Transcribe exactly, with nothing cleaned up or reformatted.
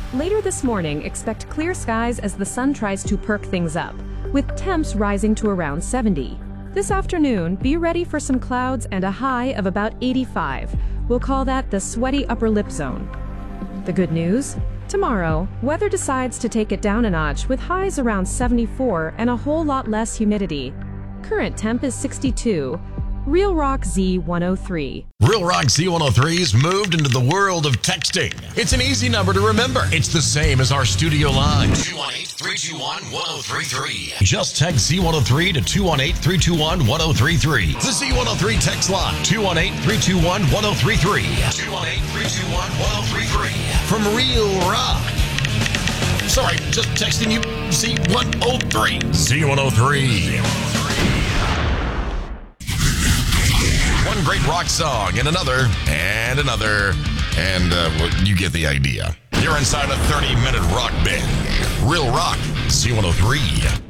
Later this morning, expect clear skies as the sun tries to perk things up, with temps rising to around seventy. This afternoon, be ready for some clouds and a high of about eighty-five. We'll call that the sweaty upper lip zone. The good news? Tomorrow, weather decides to take it down a notch with highs around seventy-four and a whole lot less humidity. Current temp is sixty-two. Real Rock Z one oh three. Real Rock Z one oh three's moved into the world of texting. It's an easy number to remember. It's the same as our studio line. two one eight, three two one, one oh three three. Just text Z one oh three to two one eight, three two one, one oh three three. The Z one oh three text line. two one eight, three two one, one oh three three. two one eight, three two one, one oh three three. From Real Rock. Sorry, just texting you Z one oh three. Z one oh three. One great rock song and another and another, and uh, well, you get the idea. You're inside a thirty-minute rock binge. Real Rock Z one oh three.